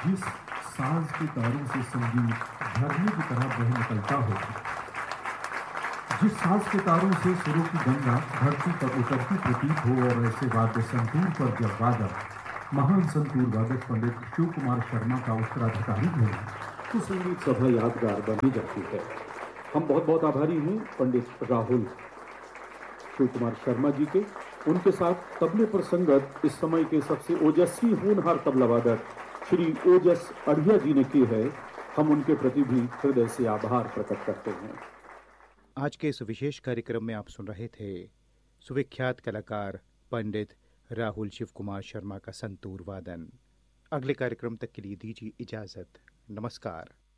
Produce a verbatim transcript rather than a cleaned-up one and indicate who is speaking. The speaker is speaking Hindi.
Speaker 1: जिस साज के तारों से संगीत झरने की तरह बह निकलता हो, जिस साज के तारों से सुरों की गंगा धरती पर उतरती प्रतीत हो, और ऐसे वाद्य संतूर पर जब वादक महान संतूर वादक पंडित शिव कुमार शर्मा का उत्तराधिकारी है, तो संगीत सभा यादगार बनी जाती है। हम बहुत बहुत आभारी हैं पंडित राहुल शिव कुमार शर्मा जी के। उनके साथ तबले पर संगत इस समय के सबसे ओजस्वी होनहार तबला वादक श्री ओजस अढ़िया जी ने की है। हम उनके प्रति भी हृदय से आभार प्रकट करते हैं।
Speaker 2: आज के इस विशेष कार्यक्रम में आप सुन रहे थे सुविख्यात कलाकार पंडित राहुल शिव कुमार शर्मा का संतूर वादन। अगले कार्यक्रम तक के लिए दीजिए इजाजत। नमस्कार।